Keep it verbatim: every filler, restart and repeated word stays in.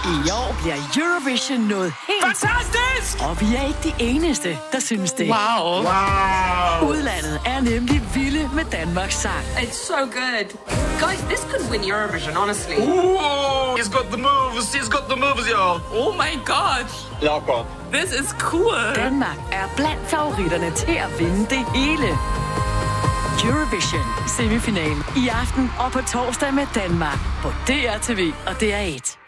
I år bliver Eurovision noget helt... Fantastisk! Og vi er ikke de eneste, der synes det. Wow. Wow. Udlandet er nemlig vilde med Danmarks sang. It's so good. Guys, this could win Eurovision, honestly. Ooh, he's got the moves. He's got the moves, y'all. Oh my god. Locker. This is cool. Danmark er blandt favoritterne til at vinde det hele. Eurovision semifinal i aften og på torsdag med Danmark på D R T V og D R et.